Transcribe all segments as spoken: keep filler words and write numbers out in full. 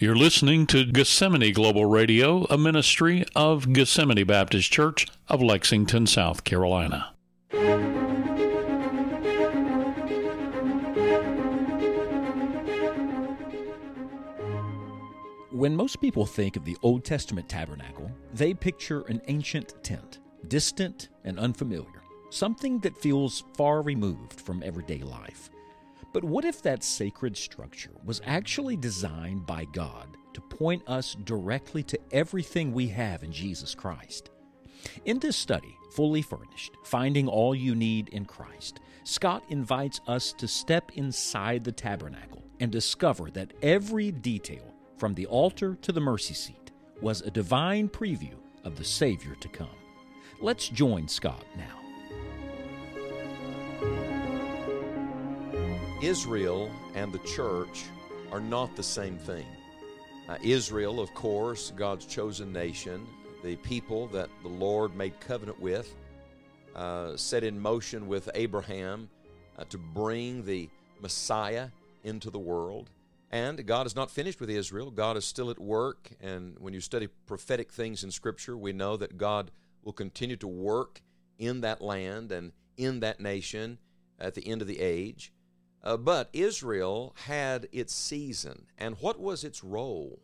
You're listening to Gethsemane Global Radio, a ministry of Gethsemane Baptist Church of Lexington, South Carolina. When most people think of the Old Testament tabernacle, they picture an ancient tent, distant and unfamiliar, something that feels far removed from everyday life. But what if that sacred structure was actually designed by God to point us directly to everything we have in Jesus Christ? In this study, Fully Furnished, Finding All You Need in Christ, Scott invites us to step inside the tabernacle and discover that every detail, from the altar to the mercy seat, was a divine preview of the Savior to come. Let's join Scott now. Israel and the church are not the same thing. Uh, Israel, of course, God's chosen nation, the people that the Lord made covenant with, uh, set in motion with Abraham uh, to bring the Messiah into the world. And God is not finished with Israel. God is still at work. And when you study prophetic things in Scripture, we know that God will continue to work in that land and in that nation at the end of the age. Uh, but Israel had its season. And what was its role?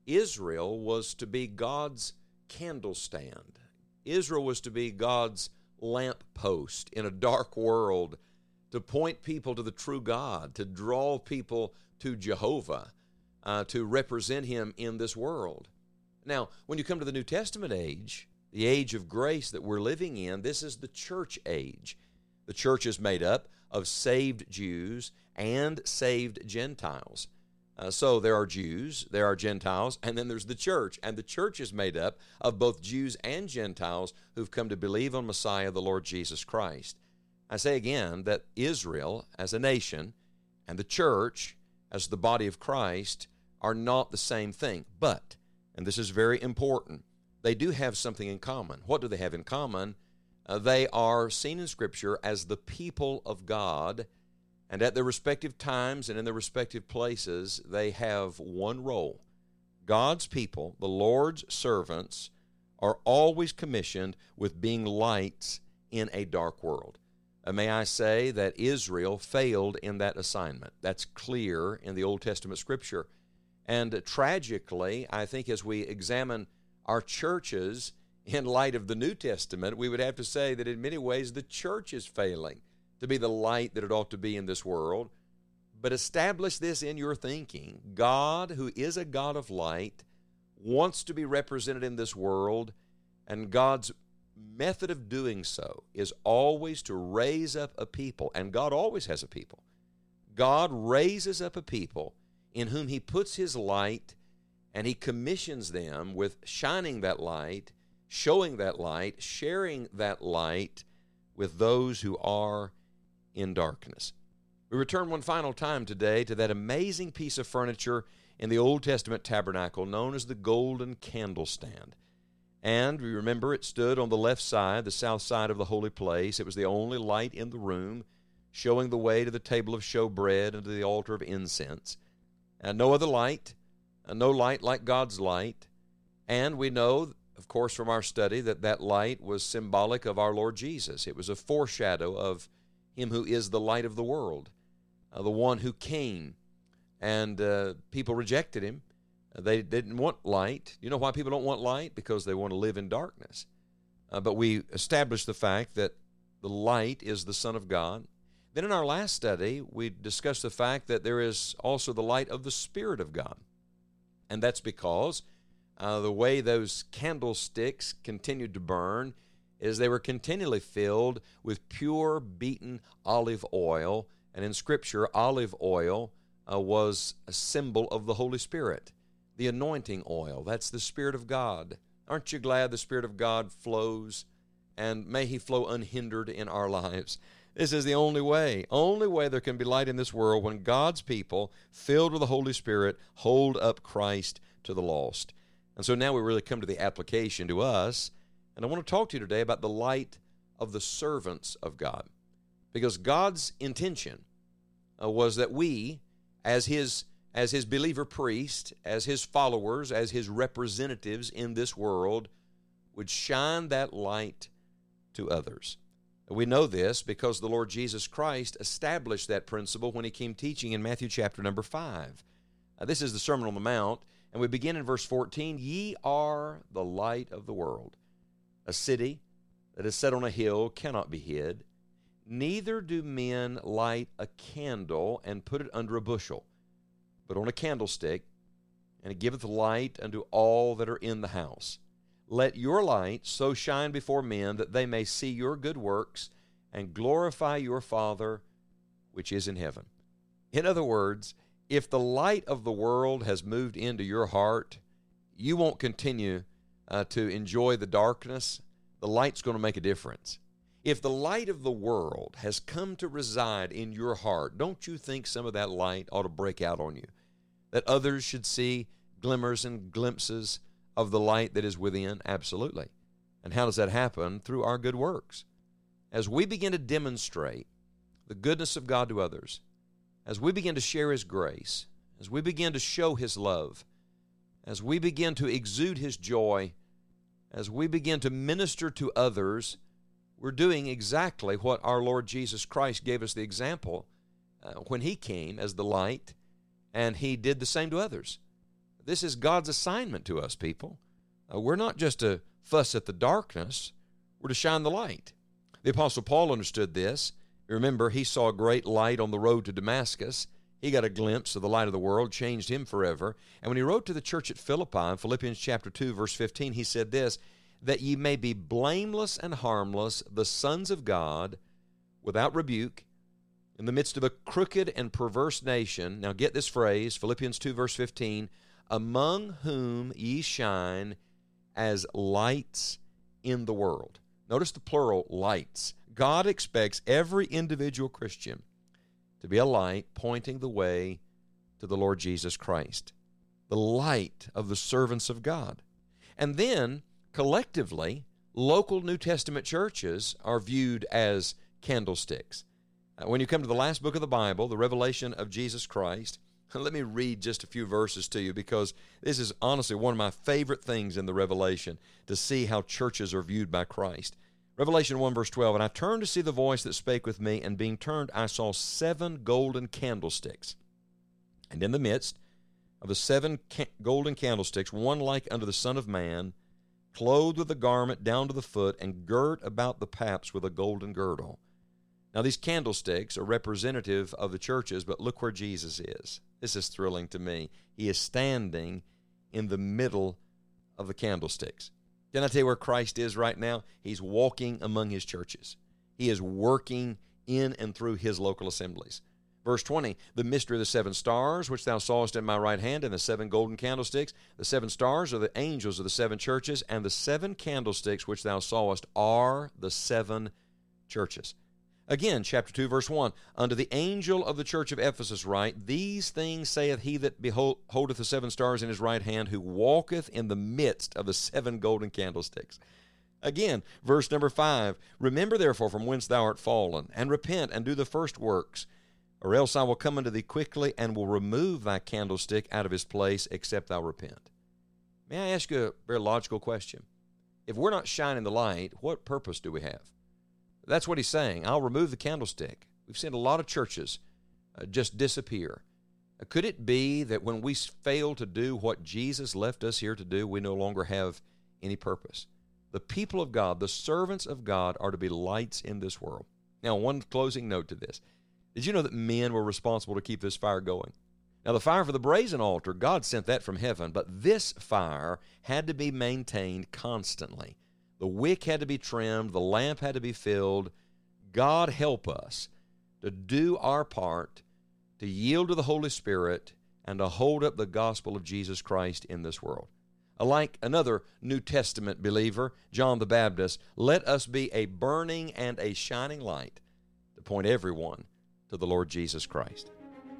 Israel was to be God's candlestand. Israel was to be God's lamppost in a dark world, to point people to the true God, to draw people to Jehovah, uh, to represent Him in this world. Now, when you come to the New Testament age, the age of grace that we're living in, this is the church age. The church is made up of saved Jews and saved Gentiles. Uh, so there are Jews, there are Gentiles, and then there's the church. And the church is made up of both Jews and Gentiles who've come to believe on Messiah, the Lord Jesus Christ. I say again that Israel as a nation and the church as the body of Christ are not the same thing. But, and this is very important, they do have something in common. What do they have in common? Uh, they are seen in Scripture as the people of God, and at their respective times and in their respective places, they have one role. God's people, the Lord's servants, are always commissioned with being lights in a dark world. Uh, may I say that Israel failed in that assignment. That's clear in the Old Testament Scripture. And uh, tragically, I think as we examine our churches in light of the New Testament, we would have to say that in many ways the church is failing to be the light that it ought to be in this world. But establish this in your thinking. God, who is a God of light, wants to be represented in this world, and God's method of doing so is always to raise up a people, and God always has a people. God raises up a people in whom He puts His light, and He commissions them with shining that light, showing that light, sharing that light with those who are in darkness. We return one final time today to that amazing piece of furniture in the Old Testament tabernacle known as the golden candlestand. And we remember it stood on the left side, the south side of the holy place. It was the only light in the room, showing the way to the table of showbread and to the altar of incense. And no other light, and no light like God's light. And we know, of course, from our study that that light was symbolic of our Lord Jesus. It was a foreshadow of Him who is the light of the world, uh, the one who came, and uh, people rejected Him. They didn't want light. You know why people don't want light? Because they want to live in darkness. Uh, but we established the fact that the light is the Son of God. Then in our last study, we discussed the fact that there is also the light of the Spirit of God. And that's because uh, the way those candlesticks continued to burn is they were continually filled with pure beaten olive oil. And in Scripture, olive oil uh, was a symbol of the Holy Spirit. The anointing oil, that's the Spirit of God. Aren't you glad the Spirit of God flows? And may He flow unhindered in our lives. This is the only way, only way there can be light in this world when God's people, filled with the Holy Spirit, hold up Christ to the lost. And so now we really come to the application to us. And I want to talk to you today about the light of the servants of God. Because God's intention uh, was that we, as His as his believer priest, as his followers, as his representatives in this world, would shine that light to others. We know this because the Lord Jesus Christ established that principle when he came teaching in Matthew chapter number five. Uh, this is the Sermon on the Mount, and we begin in verse fourteen. Ye are the light of the world. A city that is set on a hill cannot be hid. Neither do men light a candle and put it under a bushel, but on a candlestick, and it giveth light unto all that are in the house. Let your light so shine before men that they may see your good works and glorify your Father which is in heaven. In other words, if the light of the world has moved into your heart, you won't continue uh, to enjoy the darkness. The light's going to make a difference. If the light of the world has come to reside in your heart, don't you think some of that light ought to break out on you? That others should see glimmers and glimpses of the light that is within? Absolutely. And how does that happen? Through our good works. As we begin to demonstrate the goodness of God to others, as we begin to share his grace, as we begin to show his love, as we begin to exude his joy, as we begin to minister to others, we're doing exactly what our Lord Jesus Christ gave us the example uh, when he came as the light, and he did the same to others. This is God's assignment to us, people. Uh, we're not just to fuss at the darkness. We're to shine the light. The Apostle Paul understood this. Remember, he saw a great light on the road to Damascus. He got a glimpse of the light of the world, changed him forever. And when he wrote to the church at Philippi, in Philippians chapter two, verse fifteen, he said this, that ye may be blameless and harmless, the sons of God, without rebuke, in the midst of a crooked and perverse nation. Now get this phrase, Philippians two, verse fifteen, among whom ye shine as lights in the world. Notice the plural, lights. God expects every individual Christian to be a light pointing the way to the Lord Jesus Christ, the light of the servants of God. And then, collectively, local New Testament churches are viewed as candlesticks. When you come to the last book of the Bible, the revelation of Jesus Christ, let me read just a few verses to you because this is honestly one of my favorite things in the Revelation, to see how churches are viewed by Christ. Revelation one, verse twelve, and I turned to see the voice that spake with me, and being turned, I saw seven golden candlesticks. And in the midst of the seven ca- golden candlesticks, one like unto the Son of Man, clothed with a garment down to the foot, and girt about the paps with a golden girdle. Now, these candlesticks are representative of the churches, but look where Jesus is. This is thrilling to me. He is standing in the middle of the candlesticks. Can I tell you where Christ is right now? He's walking among his churches. He is working in and through his local assemblies. Verse twenty, the mystery of the seven stars, which thou sawest in my right hand, and the seven golden candlesticks. The seven stars are the angels of the seven churches, and the seven candlesticks which thou sawest are the seven churches. Again, chapter two, verse one, unto the angel of the church of Ephesus write, these things saith he that behold, holdeth the seven stars in his right hand, who walketh in the midst of the seven golden candlesticks. Again, verse number five, remember therefore from whence thou art fallen, and repent, and do the first works, or else I will come unto thee quickly, and will remove thy candlestick out of his place, except thou repent. May I ask you a very logical question? If we're not shining the light, what purpose do we have? That's what he's saying. I'll remove the candlestick. We've seen a lot of churches uh, just disappear. Uh, could it be that when we fail to do what Jesus left us here to do, we no longer have any purpose? The people of God, the servants of God, are to be lights in this world. Now, one closing note to this. Did you know that men were responsible to keep this fire going? Now, the fire for the brazen altar, God sent that from heaven, but this fire had to be maintained constantly. The wick had to be trimmed. The lamp had to be filled. God help us to do our part, to yield to the Holy Spirit, and to hold up the gospel of Jesus Christ in this world. Like another New Testament believer, John the Baptist, let us be a burning and a shining light to point everyone to the Lord Jesus Christ.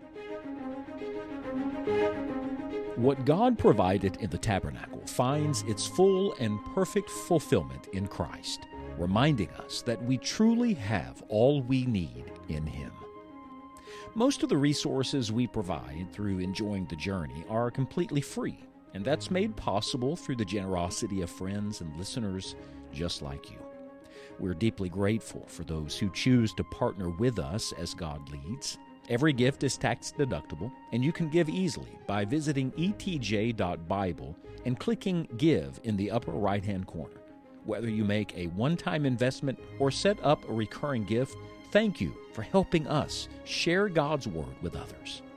What God provided in the tabernacle finds its full and perfect fulfillment in Christ, reminding us that we truly have all we need in Him. Most of the resources we provide through Enjoying the Journey are completely free, and that's made possible through the generosity of friends and listeners just like you. We're deeply grateful for those who choose to partner with us as God leads. Every gift is tax deductible, and you can give easily by visiting e t j dot bible and clicking Give in the upper right-hand corner. Whether you make a one-time investment or set up a recurring gift, thank you for helping us share God's Word with others.